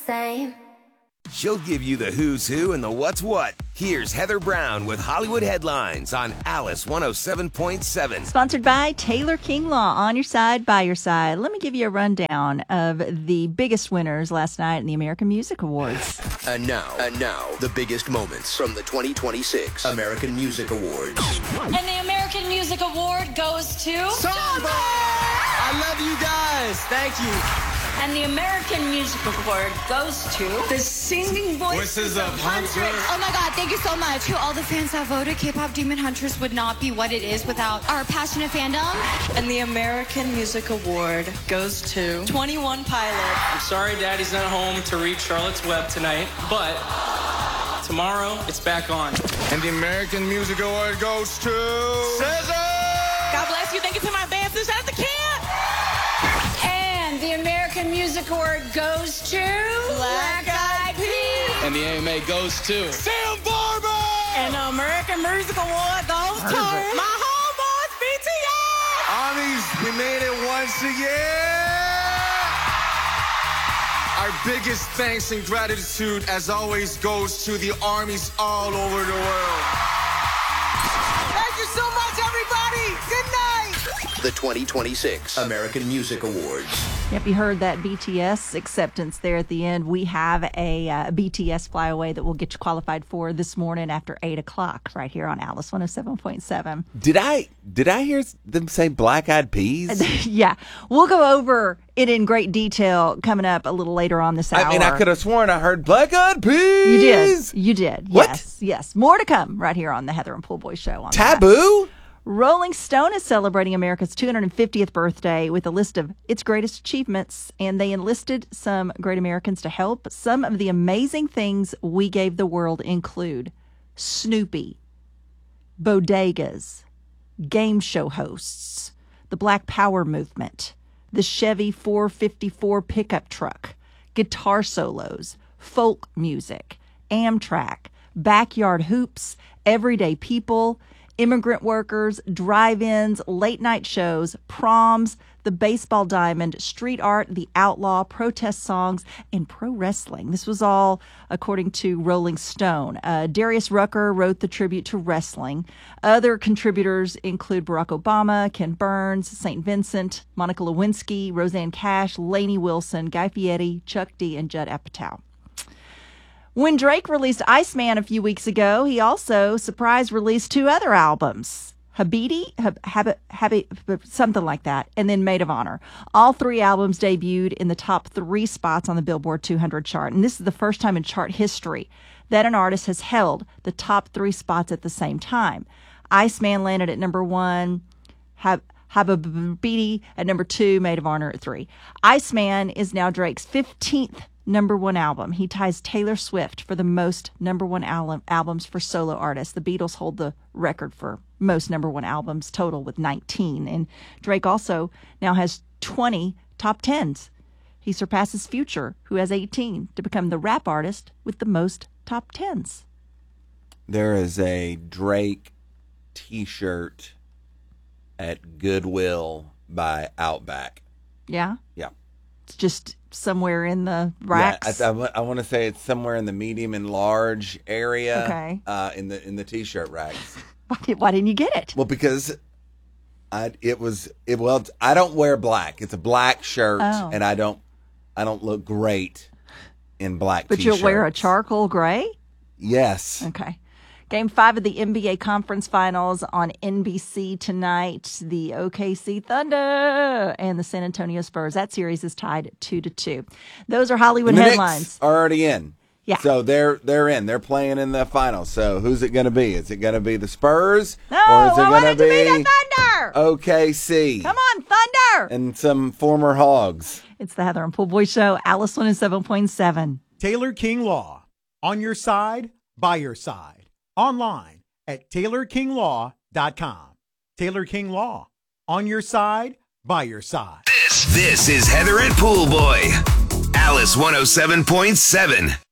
same. She'll give you the who's who and the what's what. Here's Heather Brown with Hollywood Headlines on Alice 107.7. Sponsored by Taylor King Law. On your side, by your side. Let me give you a rundown of the biggest winners last night in the American Music Awards. And now, the biggest moments from the 2026 American Music Awards. And the American Music Award goes to... Samba! I love you guys. Thank you. And the American Music Award goes to... The Singing Voices of Hunter. Oh my God, thank you so much. To all the fans that voted, K-Pop Demon Hunters would not be what it is without our passionate fandom. And the American Music Award goes to 21 Pilots. I'm sorry Daddy's not home to read Charlotte's Web tonight, but tomorrow it's back on. And the American Music Award goes to... SZA! God bless you. Thank you to my band. Shout out to Kim. And the American Music Award goes to... Black Eyed Peas. And the AMA goes to... Sam Barber! And the American Music Award goes to... my homeboys, BTS. Armies, we made it once again. Our biggest thanks and gratitude, as always, goes to the armies all over the world. Thank you so much, everybody. Good night. The 2026 American Music Awards. Yep, you heard that BTS acceptance there at the end. We have a BTS flyaway that we'll get you qualified for this morning after 8 o'clock right here on Alice 107.7. Did I hear them say Black Eyed Peas? Yeah. We'll go over it in great detail coming up a little later on this hour. I mean, I could have sworn I heard Black Eyed Peas. You did. What? Yes. More to come right here on the Heather and Pool Boy Show. On Taboo? That. Rolling Stone is celebrating America's 250th birthday with a list of its greatest achievements, and they enlisted some great Americans to help. Some of the amazing things we gave the world include Snoopy, bodegas, game show hosts, the Black Power movement, the Chevy 454 pickup truck, guitar solos, folk music, Amtrak, backyard hoops, everyday people, immigrant workers, drive-ins, late-night shows, proms, the baseball diamond, street art, the outlaw, protest songs, and pro wrestling. This was all according to Rolling Stone. Darius Rucker wrote the tribute to wrestling. Other contributors include Barack Obama, Ken Burns, St. Vincent, Monica Lewinsky, Roseanne Cash, Lainey Wilson, Guy Fieri, Chuck D, and Judd Apatow. When Drake released Iceman a few weeks ago, he also surprise released 2 other albums, Habiti, something like that, and then Maid of Honor. All 3 albums debuted in the top 3 spots on the Billboard 200 chart, and this is the first time in chart history that an artist has held the top 3 spots at the same time. Iceman landed at number 1, Habiti at number 2, Maid of Honor at 3. Iceman is now Drake's 15th number 1 album. He ties Taylor Swift for the most number 1 albums for solo artists. The Beatles hold the record for most number 1 albums total with 19. And Drake also now has 20 top 10s. He surpasses Future, who has 18, to become the rap artist with the most top 10s. There is a Drake t-shirt at Goodwill by Outback. Yeah? Yeah. It's just somewhere in the racks. Yeah, I want to say it's somewhere in the medium and large area. Okay. In the t-shirt racks. Why didn't you get it? Well, because I don't wear black. It's a black shirt, and I don't look great in black But t-shirts. You'll wear a charcoal gray? Yes. Okay. Game 5 of the NBA Conference Finals on NBC tonight. The OKC Thunder and the San Antonio Spurs. That series is tied 2-2. Those are Hollywood and the headlines. Knicks are already in. Yeah. So they're in. They're playing in the finals. So who's it going to be? Is it going to be the Spurs? No, or is it I want it to be the Thunder. OKC. Come on, Thunder. And some former Hogs. It's the Heather and Pool Boy Show, Alice 107.7. Taylor King Law. On your side, by your side. Online at TaylorKingLaw.com. Taylor King Law. On your side, by your side. This is Heather and Pool Boy. Alice 107.7.